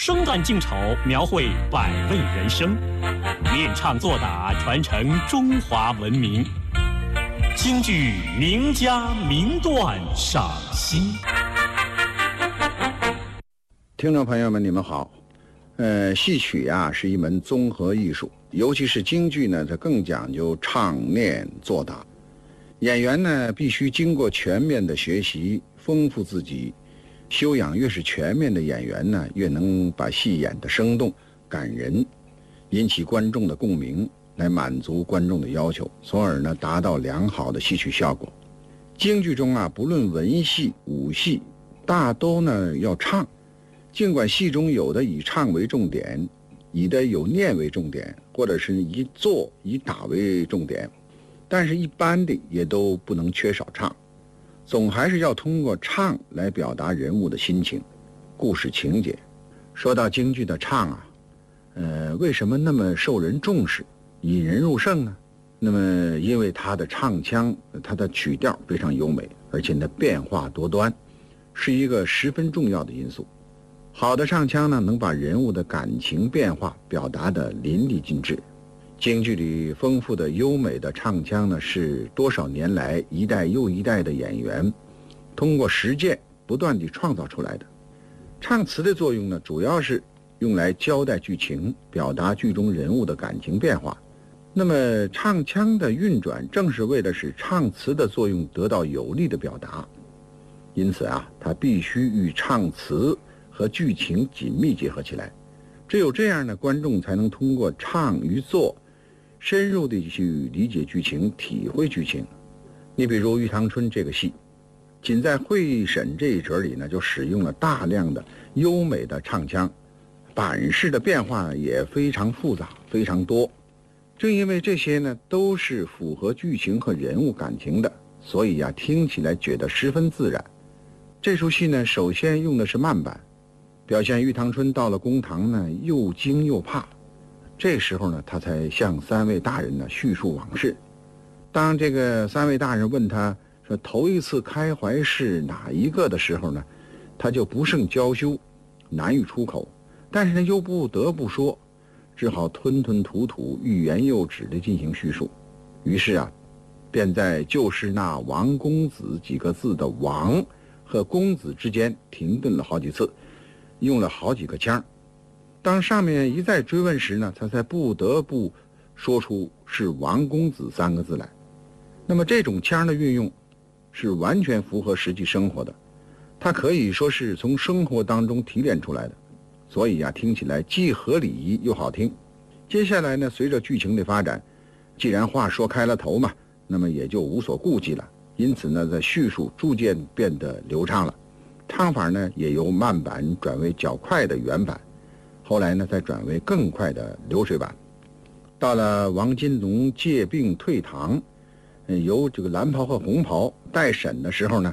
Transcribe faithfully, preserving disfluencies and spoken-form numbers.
生旦净丑，描绘百味人生，练唱作打，传承中华文明。京剧名家名段赏析。 听众朋友们，你们好。呃，戏曲啊是一门综合艺术，尤其是京剧呢，它更讲究唱念做打。演员呢必须经过全面的学习，丰富自己。修养越是全面的演员呢，越能把戏演得生动感人，引起观众的共鸣，来满足观众的要求，从而呢达到良好的戏曲效果。京剧中啊，不论文戏武戏，大都呢要唱。尽管戏中有的以唱为重点，有的有念为重点，或者是以做以打为重点，但是一般的也都不能缺少唱，总还是要通过唱来表达人物的心情、故事情节。说到京剧的唱啊，呃，为什么那么受人重视、引人入胜呢？那么因为它的唱腔、它的曲调非常优美，而且呢变化多端，是一个十分重要的因素。好的唱腔呢，能把人物的感情变化表达得淋漓尽致。京剧里丰富的优美的唱腔呢，是多少年来一代又一代的演员通过实践不断地创造出来的。唱词的作用呢，主要是用来交代剧情，表达剧中人物的感情变化。那么唱腔的运转正是为了使唱词的作用得到有力的表达，因此啊，它必须与唱词和剧情紧密结合起来。只有这样呢，观众才能通过唱与做深入地去理解剧情，体会剧情。你比如《玉堂春》这个戏，仅在会审这一折里呢，就使用了大量的优美的唱腔，板式的变化也非常复杂，非常多。正因为这些呢，都是符合剧情和人物感情的，所以呀、啊，听起来觉得十分自然。这出戏呢，首先用的是慢板，表现玉堂春到了公堂呢，又惊又怕。这时候呢，他才向三位大人呢叙述往事。当这个三位大人问他说头一次开怀是哪一个的时候呢，他就不胜娇羞，难以出口，但是呢又不得不说，只好吞吞吐吐，欲言又止地进行叙述。于是啊，便在就是那王公子几个字的王和公子之间停顿了好几次，用了好几个腔。当上面一再追问时呢，他才不得不说出是王公子三个字来。那么这种腔的运用是完全符合实际生活的，它可以说是从生活当中提炼出来的，所以啊，听起来既合理又好听。接下来呢，随着剧情的发展，既然话说开了头嘛，那么也就无所顾忌了，因此呢，在叙述逐渐变得流畅了，唱法呢也由慢板转为较快的原板，后来呢再转为更快的流水板。到了王金龙借病退堂，由这个蓝袍和红袍待审的时候呢，